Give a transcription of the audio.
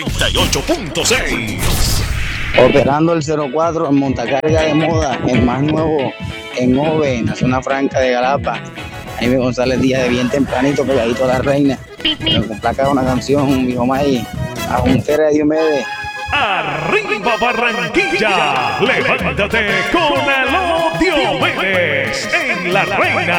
98.6. Operando el 04 en montacarga de moda, el más nuevo en OVE, en la zona franca de Galapa. Jaime González Díaz de bien tempranito, pegadito a la reina. Pero con placa de una canción, mi mamá ahí, a Juntera de Diomedes. ¡Arriba Barranquilla! ¡Levántate con el Diomedes en La Reina!